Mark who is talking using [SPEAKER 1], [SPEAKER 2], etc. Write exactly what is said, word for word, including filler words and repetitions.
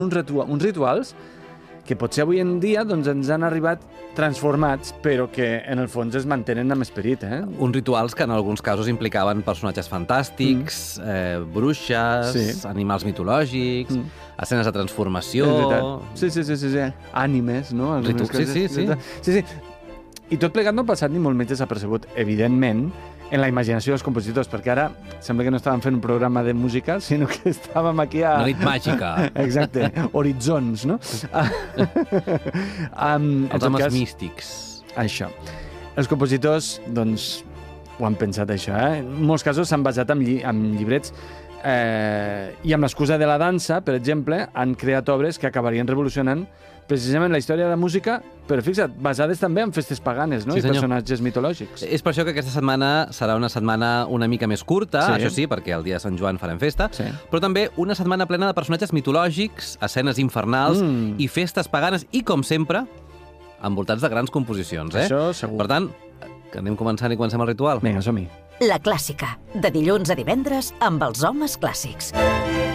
[SPEAKER 1] uns, ritu uns rituals que potser avui en dia doncs, ens han arribat transformats, però que en el fons es mantenen amb esperit. Eh?
[SPEAKER 2] Uns rituals que en alguns casos implicaven personatges fantàstics, mm. eh, bruixes, sí. animals mitològics, mm. escenes de transformació...
[SPEAKER 1] Sí, sí, sí, sí, sí. Ànimes, no?
[SPEAKER 2] Ritu sí, sí, sí.
[SPEAKER 1] sí, sí. I tot plegat no ha passat ni molt més desapercebut, evidentment, en la imaginació dels compositors, perquè ara sembla que no estàvem fent un programa de música, sinó que estàvem aquí a...
[SPEAKER 2] Una nit màgica.
[SPEAKER 1] Exacte, horitzons, no? um,
[SPEAKER 2] Els homes cas, místics.
[SPEAKER 1] Això. Els compositors, doncs, ho han pensat això, eh? En molts casos s'han basat en, lli en llibrets eh, i amb l'excusa de la dansa, per exemple, han creat obres que acabarien revolucionant precisament la història de la música, però fixa't, basades també en festes paganes, no?
[SPEAKER 2] Sí,
[SPEAKER 1] I personatges mitològics.
[SPEAKER 2] És per això que aquesta setmana serà una setmana una mica més curta, sí. això sí, perquè el dia de Sant Joan farem festa, sí. però també una setmana plena de personatges mitològics, escenes infernals mm. i festes paganes, i, com sempre, envoltats de grans composicions. Eh?
[SPEAKER 1] Això segur.
[SPEAKER 2] Per tant, que anem començant i comencem el ritual.
[SPEAKER 1] Vinga, som-hi.
[SPEAKER 3] La clàssica, de dilluns a divendres amb els homes clàssics.